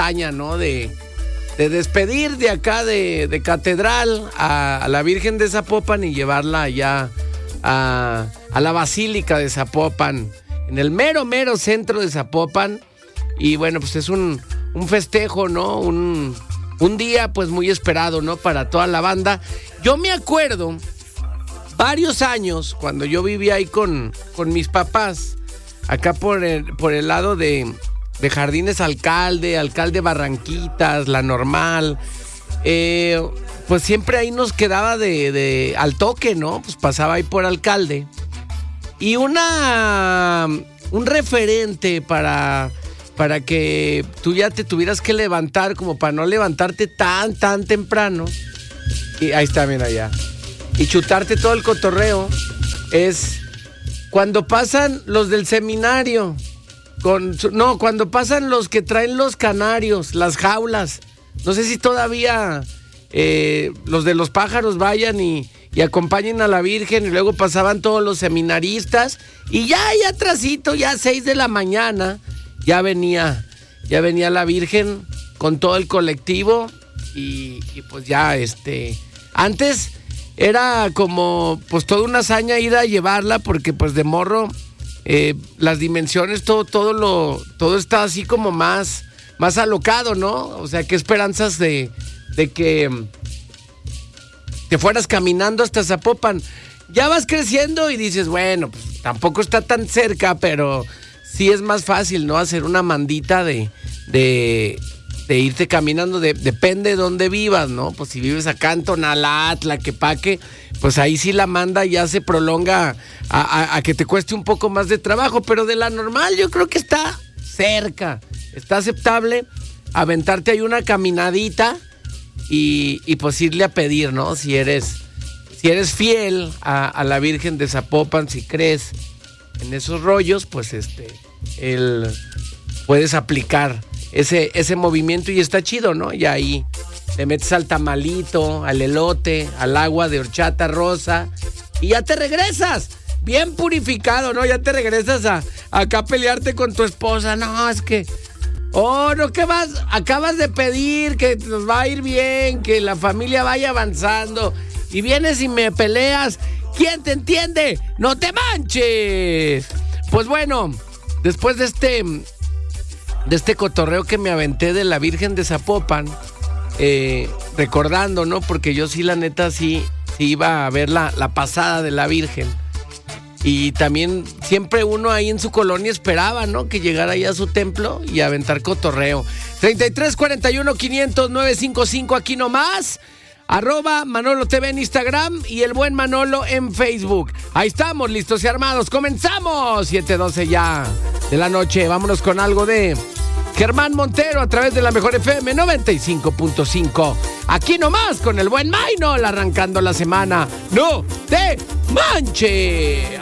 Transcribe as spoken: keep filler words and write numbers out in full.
hazaña, ¿no? De, de despedir de acá de, de Catedral a, a la Virgen de Zapopan y llevarla allá a, a la Basílica de Zapopan, en el mero, mero centro de Zapopan. Y bueno, pues es un, un festejo, ¿no? Un, un día pues muy esperado, ¿no? Para toda la banda. Yo me acuerdo varios años cuando yo vivía ahí con, con mis papás, acá por el, por el lado de, de Jardines Alcalde, Alcalde Barranquitas, La Normal. Eh, pues siempre ahí nos quedaba de, de al toque, ¿no? Pues pasaba ahí por Alcalde. Y una un referente para, para que tú ya te tuvieras que levantar, como para no levantarte tan, tan temprano. Y ahí está, mira allá. Y chutarte todo el cotorreo, es cuando pasan los del seminario, con, no, cuando pasan los que traen los canarios, las jaulas. No sé si todavía eh, los de los pájaros vayan y, y acompañen a la Virgen, y luego pasaban todos los seminaristas, y ya, ya atrasito, ya a seis de la mañana, ya venía, ya venía la Virgen con todo el colectivo, y, y pues ya, este, antes era como, pues toda una hazaña ir a llevarla, porque pues de morro, eh, las dimensiones, todo, todo lo, todo está así como más, más alocado, ¿no? O sea, qué esperanzas de, de que te fueras caminando hasta Zapopan. Ya vas creciendo y dices, bueno, pues tampoco está tan cerca, pero sí es más fácil, ¿no? Hacer una mandita de, de, de irte caminando, de, depende de dónde vivas, ¿no? Pues si vives acá en Tonalá, Tlaquepaque, pues ahí sí la manda ya se prolonga a, a, a que te cueste un poco más de trabajo, pero de La Normal yo creo que está cerca, está aceptable aventarte ahí una caminadita y, y pues irle a pedir, ¿no? Si eres, si eres fiel a, a la Virgen de Zapopan, si crees en esos rollos, pues este, el, puedes aplicar ese, ese movimiento y está chido, ¿no? Y ahí le metes al tamalito, al elote, al agua de horchata rosa y ya te regresas, bien purificado, ¿no? Ya te regresas a, a acá a pelearte con tu esposa. No, es que, oh, no, ¿qué vas? Acabas de pedir que nos va a ir bien, que la familia vaya avanzando y vienes y me peleas. ¿Quién te entiende? ¡No te manches! Pues bueno, después de este, de este cotorreo que me aventé de la Virgen de Zapopan, eh, recordando, ¿no? Porque yo sí, la neta, sí, sí iba a ver la, la pasada de la Virgen. Y también siempre uno ahí en su colonia esperaba, ¿no? Que llegara ya a su templo y aventar cotorreo. treinta y tres cuarenta y uno quinientos nueve cincuenta y cinco aquí nomás. Arroba Manolo T V en Instagram y el buen Manolo en Facebook. Ahí estamos, listos y armados. ¡Comenzamos! siete doce ya de la noche. Vámonos con algo de Germán Montero a través de la Mejor F M noventa y cinco punto cinco. Aquí nomás con el buen Maynol arrancando la semana. ¡No te manches!